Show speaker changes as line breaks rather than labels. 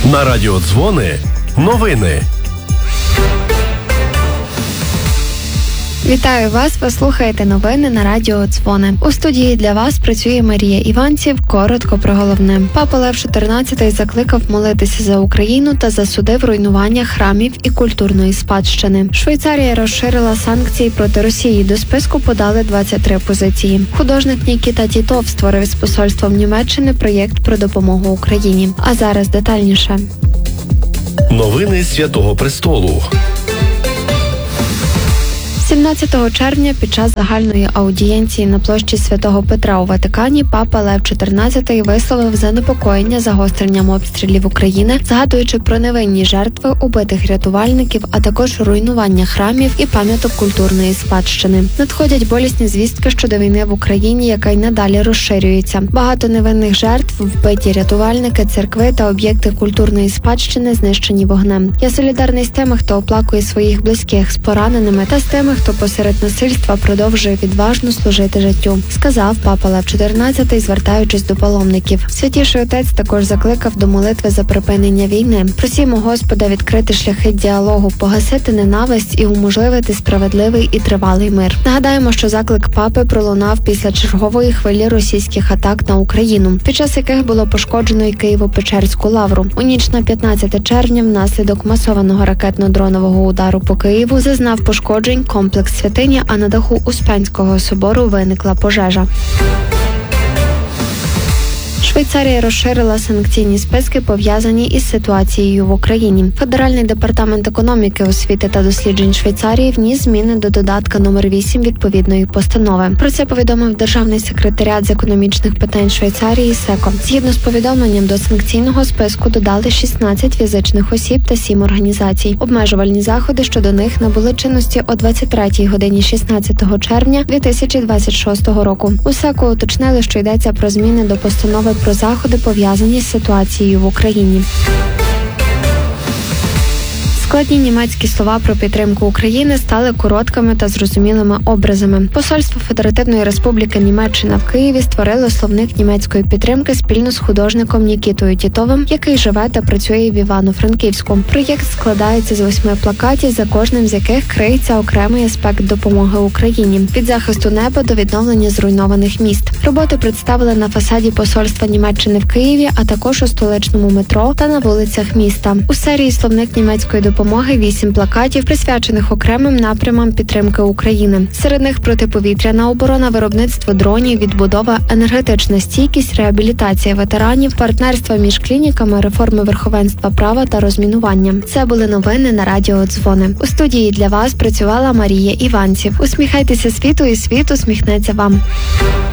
На радіо Дзвони новини.
Вітаю вас! Ви слухаєте новини на радіо Дзвони. У студії для вас працює Марія Іванців. Коротко про головне. Папа Лев XIV закликав молитися за Україну та засудив руйнування храмів і культурної спадщини. Швейцарія розширила санкції проти Росії. До списку подали 23 позиції. Художник Нікіта Тітов створив з посольством Німеччини проєкт про допомогу Україні. А зараз детальніше.
Новини Святого Престолу.
17 червня під час загальної аудієнції на площі Святого Петра у Ватикані папа Лев XIV висловив занепокоєння загостренням обстрілів України, згадуючи про невинні жертви убитих рятувальників, а також руйнування храмів і пам'яток культурної спадщини. Надходять болісні звістки щодо війни в Україні, яка й надалі розширюється. Багато невинних жертв, вбиті рятувальники, церкви та об'єкти культурної спадщини знищені вогнем. Я солідарний з тими, хто оплакує своїх близьких, з пораненими та з тими, хто посеред насильства продовжує відважно служити життю, сказав папа Лев XIV, звертаючись до паломників. Святіший отець також закликав до молитви за припинення війни. Просімо Господа відкрити шляхи діалогу, погасити ненависть і уможливити справедливий і тривалий мир. Нагадаємо, що заклик папи пролунав після чергової хвилі російських атак на Україну, під час яких було пошкоджено й Києво-Печерську лавру. У ніч на 15 червня внаслідок масованого ракетно-дронового удару по Києву зазнав пошкоджень комплекс святині, а на даху Успенського собору виникла пожежа. Швейцарія розширила санкційні списки, пов'язані із ситуацією в Україні. Федеральний департамент економіки, освіти та досліджень Швейцарії вніс зміни до додатка номер 8 відповідної постанови. Про це повідомив Державний секретаріат з економічних питань Швейцарії СЕКО. Згідно з повідомленням, до санкційного списку додали 16 фізичних осіб та 7 організацій. Обмежувальні заходи щодо них набули чинності о 23 годині 16 червня 2026 року. У СЕКО уточнили, що йдеться про зміни до постанови про заходи, пов'язані з ситуацією в Україні. Складні німецькі слова про підтримку України стали короткими та зрозумілими образами. Посольство Федеративної Республіки Німеччина в Києві створило словник німецької підтримки спільно з художником Нікітою Тітовим, який живе та працює в Івано-Франківську. Проєкт складається з 8 плакатів, за кожним з яких криється окремий аспект допомоги Україні – від захисту неба до відновлення зруйнованих міст. Роботи представили на фасаді посольства Німеччини в Києві, а також у столичному метро та на вулицях міста. У серії «Словник німецької допомоги» 8 плакатів, присвячених окремим напрямам підтримки України. Серед них протиповітряна оборона, виробництво дронів, відбудова, енергетична стійкість, реабілітація ветеранів, партнерства між клініками, реформи верховенства права та розмінування. Це були новини на радіо Дзвони. У студії для вас працювала Марія Іванців. Усміхайтеся світу, і світ усміхнеться вам.